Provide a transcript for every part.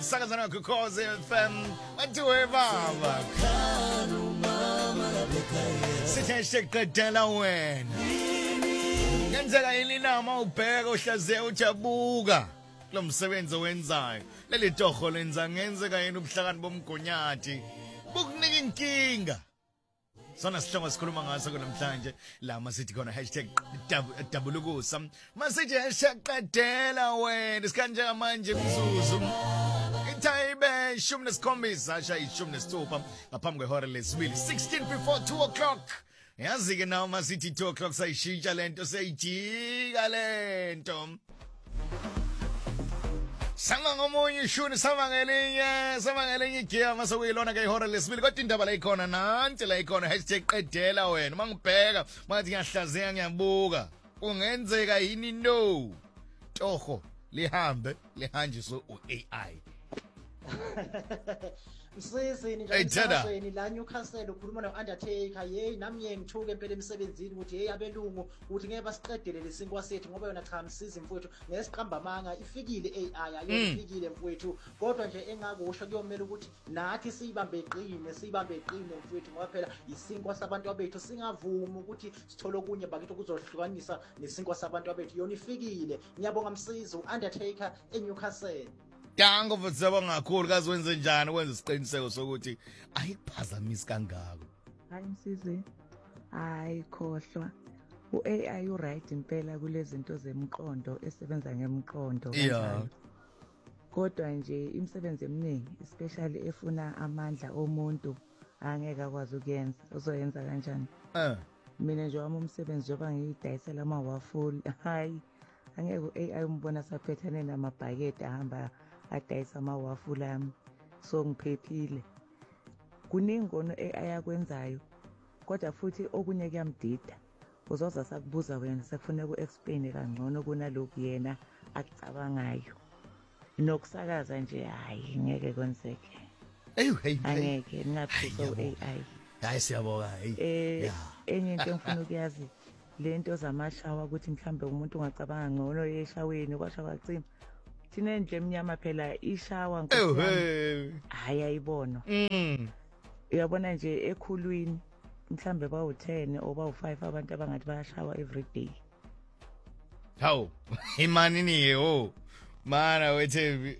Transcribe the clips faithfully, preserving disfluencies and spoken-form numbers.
sakazana kukhoze F M bathiwe baba sithi hashtag qedela wena ngenzeka yini nama ubheka uhlaze ujabuka lo msebenzi owenzayo leli torho lenza ngenzeka yini ubuhlakani bomgonyathi bukunika inkinga sona sihlongo sikhuluma ngaso namhlanje la masithi khona hashtag dabulukusa masithi hashtag qedela wena isikanje manje mzuzu itaibe ishumi nesikhombisa asha ishumi nesithupha ngaphambi kwehora lesibili sixteen before two o'clock yazi ke nawo masithi two o'clock sayishintsha lento seyijika lento Sanga ngomunye ishuni sama ngelinye sama ngelinye igiya mase kuyilona ke ihora lesibili kodwa indaba la ikhona nanti la ikhona hashtag qedela wena mangibheka mathi ngiyahlazeka ngiyabuka ungenzeka yini no toho lihambe lihanjiswe u-A I Msizini nje emsakazweni la Newcastle ukhuluma no-Undertaker yeyi nami ngithuke empela emsebenzini ukuthi hey abelungu ukuthi ngeke basiqedele lesinkwa sethu ngoba yona cha msizi mfowethu ngesiqamba manga ifikile A I ayifikile mfowethu kodwa nje engakusho kuyomela ukuthi nathi siyibambe eqine siyibambe eqine mfowethu ngoba phela isinkwa sabantu abethu singavumi ukuthi sithole okunye bakithi kuzohlukanisa nesinkwa sabantu abethu yona ifikile ngiyabonga msizi u-Undertaker eNewcastle Dango futhi ngakhulu kazi wenze njani wenza isiqiniseko sokuthi ayiphazamisi kangako. Hayi msizi. Hayi khohlwa. U-A I u right impela kulezi zinto zemqondo esebenza ngemqondo kanjalo. Kodwa nje imisebenzi eminingi especially efuna amandla omuntu angeke akwazi ukuyenza. Uzoyenza kanjani? Eh. Mina nje wami umsebenzi njengoba ngiyidayisela amawafuli. Hayi. Angeke u-A I umbona saphethane namabhakede ahamba adayisa amawafula ami so ngiphephile kuningi ngono A I yakwenzayo kodwa futhi okunye kuyamdida uzoza sakubuza wena sekufanele ku-explain kangcono kunalokhu yena akucabangayo nokusakaza nje hayi ngeke kwenzeke eyu hey angeke ningaphisa u-A I hayi siyabonga hey eh enye into engifuna ukuyazi lento zamashawa ukuthi mhlambe umuntu ungacabanga ngcono yeshaweni kwasha kwacima thina nje emnyama phela ishawa ngokho hayi ayibona mm uyabona nje ekhulwini mhlambe bawu ten or bawu five abantu abangathi bayashawa every day hawo imani niyo mana wethe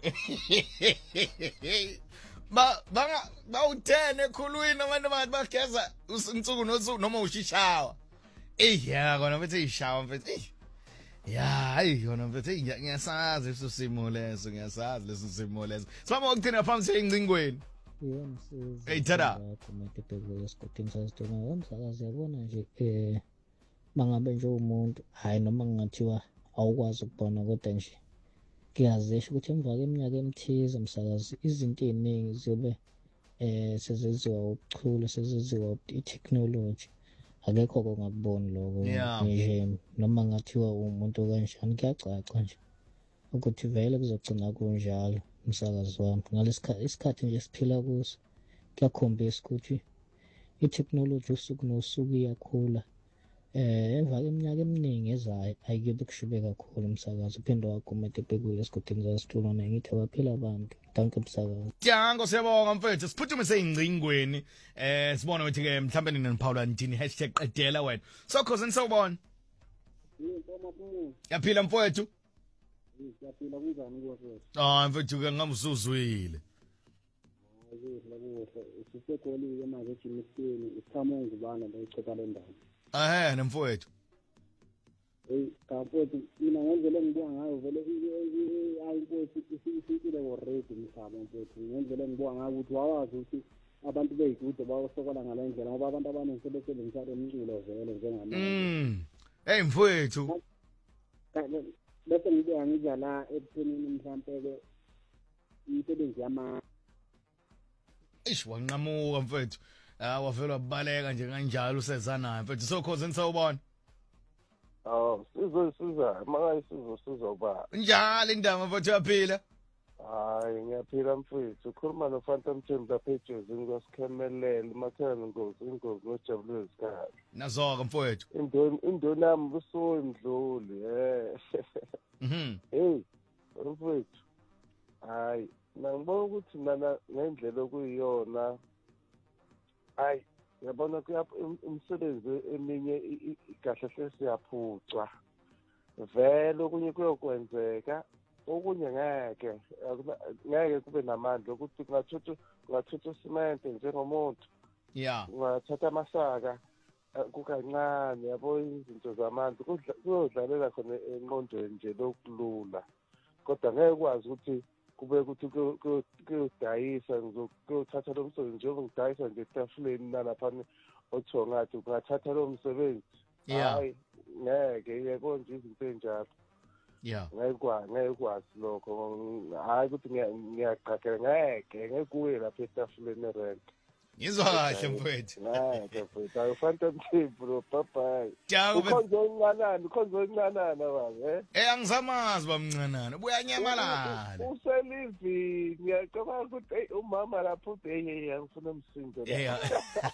ba banga bawu ten ekhulwini abantu abangathi bageza insuku nosuku noma ushishawa eh ya kona bethe ishawa mfethu eh ya hayi yona mfethu ngiyasazi leso simo leso ngiyasazi leso simo leso sibama ukuthina phambi engcingweni yebo msizi hey tada kumete bheke esikotini sasitona womsakazi yabona nje eh mangabe nje umuntu hayi noma ngingathiwa awukwazi ukubona kodwa nje ngiyazisho ukuthi emva kweminyaka emithize umsakazi izinto eziningi zibe eh sezenziwa ubuchule sezenziwa i-technology akekho ngakubona lokho nje noma ngathiwa umuntu kanjani kuyacaca nje ukuthi vele kuzogcina kunjalo umsakazi wami ngalesikhathi isikhathi nje siphila kuso kuyakhombisa ukuthi i-technology usuku nosuku iyakhula eh emva kweminyaka eminingi ezayo ayikebe kushibe kakhulu umsakazi uphinde wagomete bhekule esikhathini zasithola ngithi abaphila abantu danke umsakazi Dango siyabonga mfethu siphuthume seyingcingweni eh sibona ukuthi ke mhlambe nina Paula ndini hashtag qedela wena so cause nisawubona yaphila mfethu yaphila kunjani kuwe ah mfethu ke ngamsuzwile sisekholiwe manje ejimisini isikhamo ngubana la echeka le ndawo eh nemfowethu hey kapoti mina ngenzele ngibuka ngayo vele ayinkosi isifikile already mhlaba mfethu ngenzele ngibuka ngayo ukuthi wawazi ukuthi abantu beyigude bawosokola ngale ndlela ngoba abantu abaningi sebesebenzisa umculo vele njengamanje mm hey mfowethu bese ngibuka ngiza la ebuthenini mhlambe ke imisebenzi yama ish wanqamuka mfethu ah wavela wabaleka nje kanjalo usezanayo mfethu so cause nisawubona oh sizo siza maka sizo sizoba njalo indaba mfethu yaphila hayi ngiyaphila mfethu ukhuluma no Phantom Chamber pages ngosikemelela mathana ngozi ingozi nojabulile isikhathi nazoka mfethu indoni indoni nami buso imdluli eh mhm hey mfethu hayi Nangibona ukuthi mina ngendlela okuyiyona hayi yabona umsebenzi eminye igahle hle siyaphucwa vele okunye kuyokwenzeka okunye ngeke ngeke kube namandla ukuthi kungathutha kungathutha usimende njengomuntu yeah ungathatha amasaka kukancane yabo izinto zamanzi kuyodlalela khona enqondweni nje lokulula kodwa ngeke ukwazi ukuthi kube ukuthi kuyodayisa ngizokuthatha lo msebenzi njengoba ngidayisa nje etafuleni nalaphana othiwa ngathi ungathatha lo msebenzi hayi ngeke yebo nje izinto enjalo yeah ngeke ngeke ukwazi lokho hayi ukuthi ngiyaqhaqela ngeke ngeke kuye lapha etafuleni erent ngizwa kahle mfowethu ngeke mfowethu awufanta mthimbu lo bye Jabu ukhonzo oncanana ukhonzo oncanana baba eh eh angisamazi bamncanana ubuyanyamalala uselivini ngiyacabanga ukuthi hey umama lapho uthi hey angifuna umsindo la yeah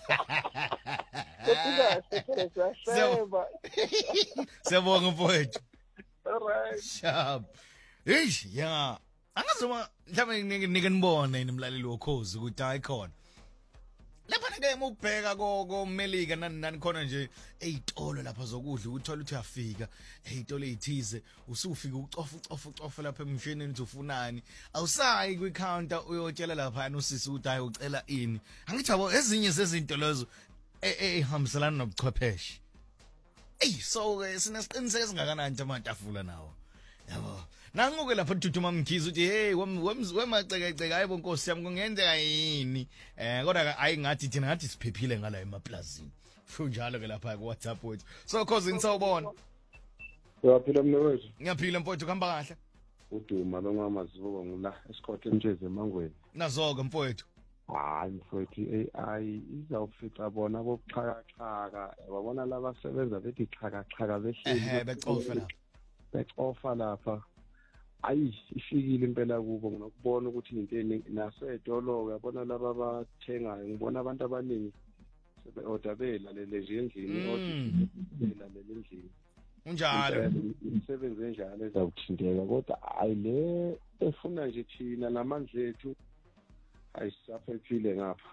Siyabonga siyabonga mfowethu alright sharp eish yeah angazoma mhlawumbe nike nibone nimlaleli wokhozi ukuthi ayikhona lapha ke mubheka komelika nani nani khona nje ezitolo lapha zokudla uthola ukuthi uyafika ezitolo ezithize usufika ucofa ucofa ucofa lapha emshinini uthi ufunani awusayi kwi counter uyotshela lapha usisi ukuthi hayi ucela ini angithi yabo ezinye zezinto lezo ehambiselana nobuchwepheshe ey so sinesiqiniseko singakanani nje amatafula nawo yabo nangoke lapha uDuduma Mkhize uthi hey wemacekeceke hayibo Nkosi yami kungenzeka yini eh kodwa ayi ngathi thina ngathi siphephile ngala emaplazini kunjalo ke lapha ku WhatsApp wethu so cause ngisawubona uyaphila mna wethu ngiyaphila mfowethu kuhamba kahle uDuma lo mama zibuko ngila esikhohle emtsheze emangweni nazoke mfowethu hayi mfowethu i-A I izawufica bona bokuxhakaxhaka babona laba sebenza bethi xhakaxhaka behleli ehe becofa lapha becofa lapha ayi ifikile impela kubo nginokubona ukuthi into nasedolo uyabona laba abathengayo ngibona abantu abaningi sebe order belalele nje endlini order belalele endlini unjalo imisebenzi enjalo ezawuthinteka kodwa hayi le efuna nje thina namandla ethu ayisaphephile ngapha